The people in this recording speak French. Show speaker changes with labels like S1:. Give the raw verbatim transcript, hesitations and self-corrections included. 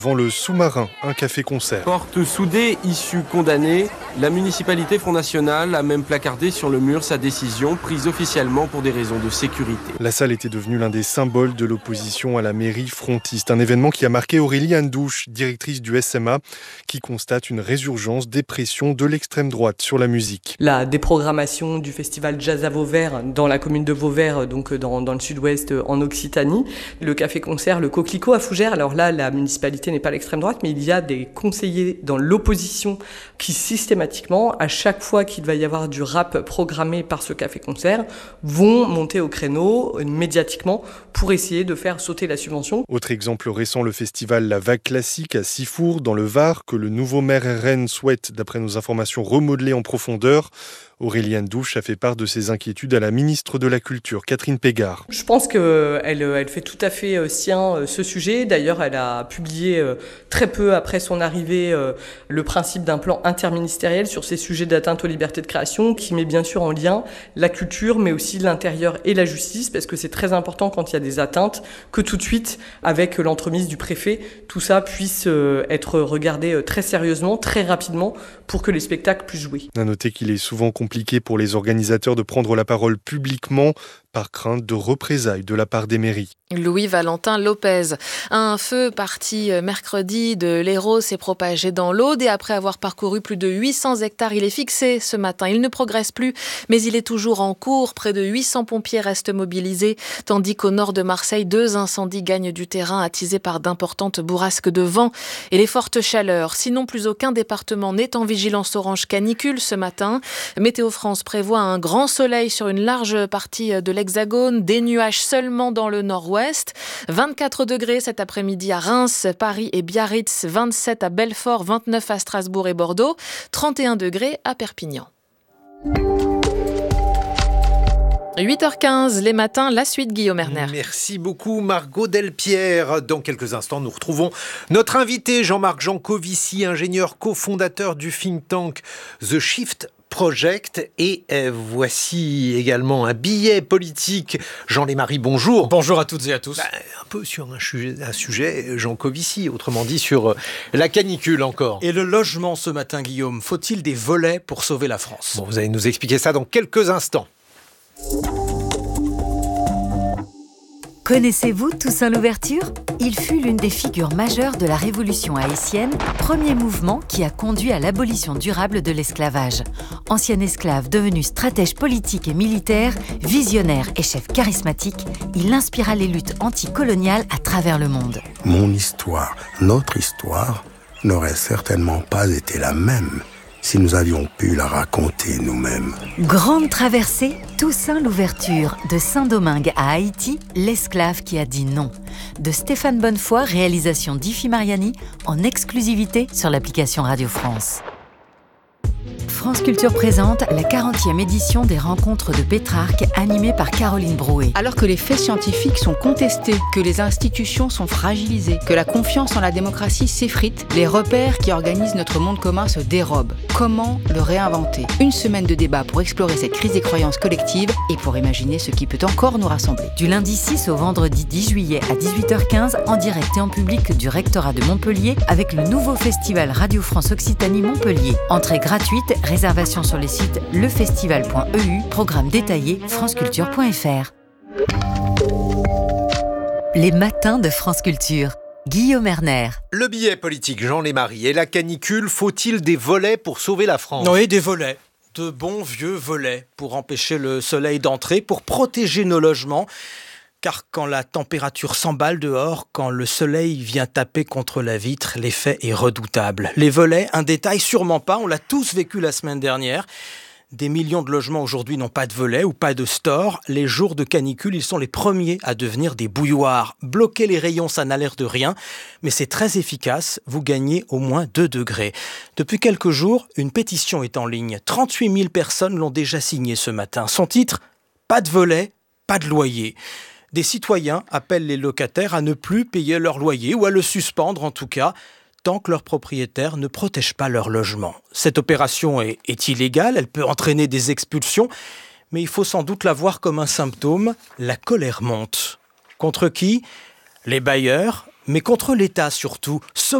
S1: Devant le Sous-Marin, un café-concert.
S2: Porte soudée, issue condamnée, la municipalité Front National a même placardé sur le mur sa décision prise officiellement pour des raisons de sécurité.
S1: La salle était devenue l'un des symboles de l'opposition à la mairie frontiste. Un événement qui a marqué Aurélie Andouche, directrice du S M A, qui constate une résurgence des pressions de l'extrême droite sur la musique.
S3: La déprogrammation du festival Jazz à Vauvert dans la commune de Vauvert, donc dans, dans le sud-ouest en Occitanie. Le café-concert, le Coquelicot à Fougères. Alors là, la municipalité n'est pas l'extrême droite, mais il y a des conseillers dans l'opposition qui systématiquement, à chaque fois qu'il va y avoir du rap programmé par ce café-concert, vont monter au créneau médiatiquement pour essayer de faire sauter la subvention.
S1: Autre exemple récent, le festival La Vague Classique à Sifour, dans le Var, que le nouveau maire R N souhaite, d'après nos informations, remodeler en profondeur. Aurélie Andouche a fait part de ses inquiétudes à la ministre de la Culture, Catherine Pégard.
S3: Je pense qu'elle elle fait tout à fait sien ce sujet. D'ailleurs, elle a publié très peu après son arrivée le principe d'un plan interministériel sur ces sujets d'atteinte aux libertés de création qui met bien sûr en lien la culture, mais aussi l'intérieur et la justice, parce que c'est très important quand il y a des atteintes que tout de suite, avec l'entremise du préfet, tout ça puisse être regardé très sérieusement, très rapidement, pour que les spectacles puissent jouer.
S1: À noter qu'il est souvent compliqué pour les organisateurs de prendre la parole publiquement par crainte de représailles de la part des mairies.
S4: Louis-Valentin Lopez. Un feu parti mercredi de l'Hérault s'est propagé dans l'Aude et après avoir parcouru plus de huit cents hectares, il est fixé ce matin. Il ne progresse plus, mais il est toujours en cours. Près de huit cents pompiers restent mobilisés, tandis qu'au nord de Marseille, deux incendies gagnent du terrain attisés par d'importantes bourrasques de vent et les fortes chaleurs. Sinon, plus aucun département n'est en vigilance orange canicule ce matin. Météo France prévoit un grand soleil sur une large partie de l'Hexagone, des nuages seulement dans le nord-ouest. vingt-quatre degrés cet après-midi à Reims, Paris et Biarritz, vingt-sept à Belfort, vingt-neuf à Strasbourg et Bordeaux, trente et un degrés à Perpignan. huit heures quinze, les matins, la suite Guillaume Erner.
S5: Merci beaucoup Margot Delpierre. Dans quelques instants, nous retrouvons notre invité Jean-Marc Jancovici, ingénieur cofondateur du think tank The Shift Project. Et euh, voici également un billet politique. Jean Lémarie, bonjour.
S6: Bonjour à toutes et à tous.
S5: Bah, un peu sur un sujet, un sujet Jancovici, autrement dit sur euh, la canicule encore.
S6: Et le logement ce matin, Guillaume, faut-il des volets pour sauver la France ?
S5: Bon, vous allez nous expliquer ça dans quelques instants.
S7: Connaissez-vous Toussaint Louverture ? Il fut l'une des figures majeures de la Révolution haïtienne, premier mouvement qui a conduit à l'abolition durable de l'esclavage. Ancien esclave devenu stratège politique et militaire, visionnaire et chef charismatique, il inspira les luttes anticoloniales à travers le monde.
S8: Mon histoire, notre histoire, n'aurait certainement pas été la même si nous avions pu la raconter nous-mêmes.
S7: Grande traversée, Toussaint Louverture, de Saint-Domingue à Haïti, l'esclave qui a dit non. De Stéphane Bonnefoy, réalisation d'Ifi Mariani, en exclusivité sur l'application Radio France. France Culture présente la quarantième édition des Rencontres de Pétrarque, animée par Caroline Brouet.
S9: Alors que les faits scientifiques sont contestés, que les institutions sont fragilisées, que la confiance en la démocratie s'effrite, les repères qui organisent notre monde commun se dérobent. Comment le réinventer ? Une semaine de débat pour explorer cette crise des croyances collectives et pour imaginer ce qui peut encore nous rassembler.
S7: Du lundi six au vendredi dix juillet à dix-huit heures quinze, en direct et en public du rectorat de Montpellier, avec le nouveau festival Radio France Occitanie Montpellier. Entrée gratuite, réservation sur les sites lefestival point e u, programme détaillé franceculture point f r. Les matins de France Culture. Guillaume Erner.
S5: Le billet politique, Jean Lémarie. Et la canicule, faut-il des volets pour sauver la France ?
S6: Oui, des volets. De bons vieux volets pour empêcher le soleil d'entrer, pour protéger nos logements. Car quand la température s'emballe dehors, quand le soleil vient taper contre la vitre, l'effet est redoutable. Les volets, un détail, sûrement pas, on l'a tous vécu la semaine dernière. Des millions de logements aujourd'hui n'ont pas de volets ou pas de store. Les jours de canicule, ils sont les premiers à devenir des bouilloires. Bloquer les rayons, ça n'a l'air de rien, mais c'est très efficace. Vous gagnez au moins deux degrés. Depuis quelques jours, une pétition est en ligne. trente-huit mille personnes l'ont déjà signée ce matin. Son titre, pas de volets, pas de loyer. Des citoyens appellent les locataires à ne plus payer leur loyer ou à le suspendre en tout cas, tant que leurs propriétaires ne protègent pas leur logement. Cette opération est, est illégale, elle peut entraîner des expulsions, mais il faut sans doute la voir comme un symptôme, la colère monte. Contre qui ? Les bailleurs, mais contre l'État surtout.